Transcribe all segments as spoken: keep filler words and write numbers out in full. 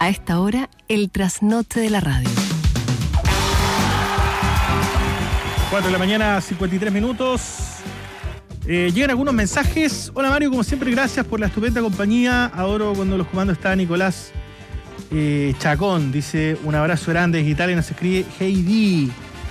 A esta hora, el trasnoche de la radio. cuatro de la mañana, cincuenta y tres minutos. Eh, llegan algunos mensajes. Hola Mario, como siempre, gracias por la estupenda compañía. Adoro cuando los comandos está Nicolás eh, Chacón. Dice, un abrazo grande desde Italia. Nos escribe Heidi.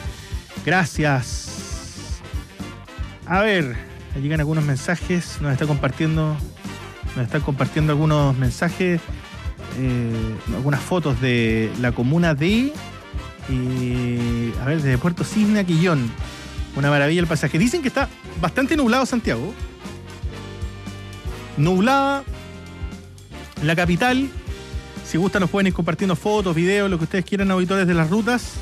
Gracias. A ver, llegan algunos mensajes. Nos está compartiendo, nos están compartiendo algunos mensajes, eh, algunas fotos de la comuna de, eh, a ver, desde Puerto Cisne a Quillón. Una maravilla el pasaje. Dicen que está bastante nublado Santiago. Nublada la capital. Si gustan nos pueden ir compartiendo fotos, videos, lo que ustedes quieran, auditores de las rutas.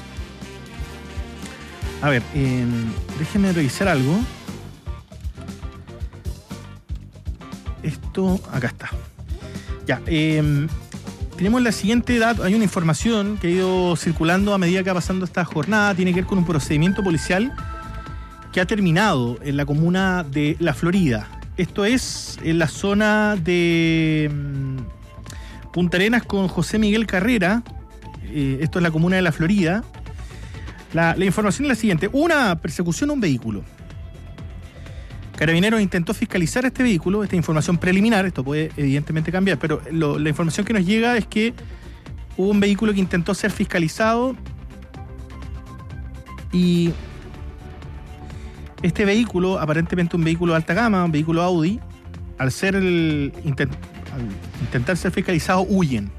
A ver, eh, déjenme revisar algo. Esto, acá está. Ya, eh, tenemos la siguiente dato. Hay una información que ha ido circulando a medida que va pasando esta jornada. Tiene que ver con un procedimiento policial que ha terminado en la comuna de La Florida. Esto es en la zona de Punta Arenas con José Miguel Carrera. Eh, esto es la comuna de La Florida. La, la información es la siguiente. Una persecución a un vehículo. Carabineros intentó fiscalizar este vehículo. Esta información preliminar, esto puede evidentemente cambiar, pero lo, la información que nos llega es que hubo un vehículo que intentó ser fiscalizado y este vehículo, aparentemente un vehículo de alta gama, un vehículo Audi, al ser el intent, al intentar ser fiscalizado, huyen.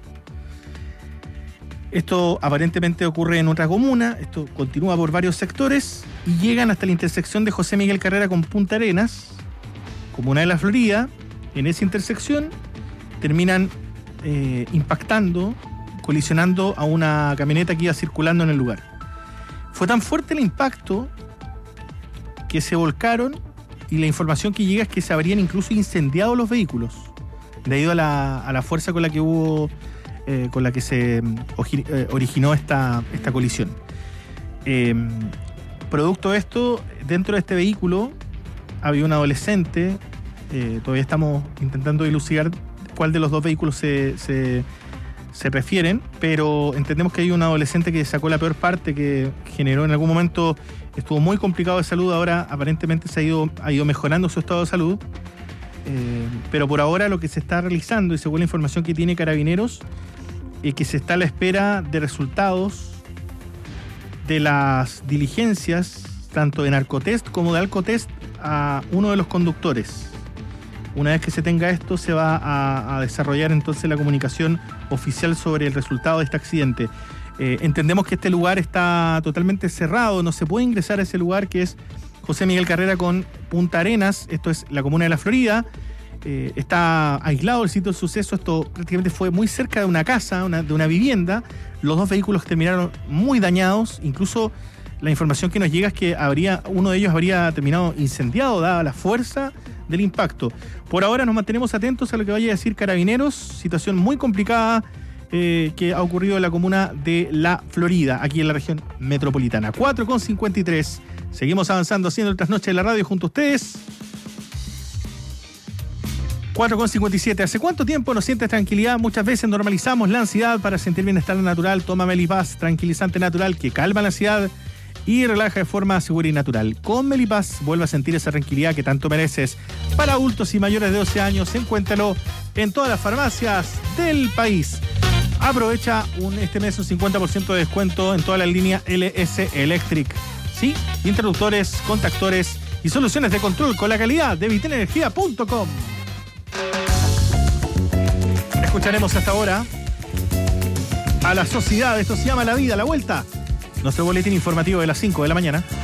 Esto aparentemente ocurre en otra comuna, esto continúa por varios sectores y llegan hasta la intersección de José Miguel Carrera con Punta Arenas, comuna de La Florida. En esa intersección terminan eh, impactando, colisionando a una camioneta que iba circulando en el lugar. Fue tan fuerte el impacto que se volcaron y la información que llega es que se habrían incluso incendiado los vehículos debido a la, a la fuerza con la que hubo, eh, con la que se eh, originó esta, esta colisión. Eh, producto de esto, dentro de este vehículo había un adolescente, eh, todavía estamos intentando dilucidar cuál de los dos vehículos se, se, se refieren, pero entendemos que hay un adolescente que sacó la peor parte, que generó en algún momento, estuvo muy complicado de salud, ahora aparentemente se ha ido, ha ido mejorando su estado de salud, eh, pero por ahora lo que se está realizando, y según la información que tiene Carabineros, es que se está a la espera de resultados de las diligencias, tanto de narcotest como de alcotest, a uno de los conductores. Una vez que se tenga esto, se va a, a desarrollar entonces la comunicación oficial sobre el resultado de este accidente. Eh, entendemos que este lugar está totalmente cerrado, no se puede ingresar a ese lugar que es José Miguel Carrera con Punta Arenas, esto es la comuna de La Florida. Eh, está aislado el sitio del suceso, esto prácticamente fue muy cerca de una casa, una, de una vivienda. Los dos vehículos terminaron muy dañados, incluso la información que nos llega es que habría, uno de ellos habría terminado incendiado dada la fuerza del impacto. Por ahora nos mantenemos atentos a lo que vaya a decir Carabineros, situación muy complicada eh, que ha ocurrido en la comuna de La Florida, aquí en la región metropolitana. cuatro con cincuenta y tres, seguimos avanzando haciendo el trasnoche de la radio junto a ustedes. cuatro con cincuenta y siete. ¿Hace cuánto tiempo no sientes tranquilidad? Muchas veces normalizamos la ansiedad. Para sentir bienestar natural, toma Melipaz, tranquilizante natural que calma la ansiedad y relaja de forma segura y natural. Con Melipaz vuelve a sentir esa tranquilidad que tanto mereces. Para adultos y mayores de doce años, encuéntralo en todas las farmacias del país. Aprovecha un, este mes un cincuenta por ciento de descuento en toda la línea L S Electric. ¿Sí? Interruptores, contactores y soluciones de control con la calidad de vitenenergia punto com. Escucharemos hasta ahora a la sociedad. Esto se llama La Vida, la Vuelta. Nuestro boletín informativo de las cinco de la mañana.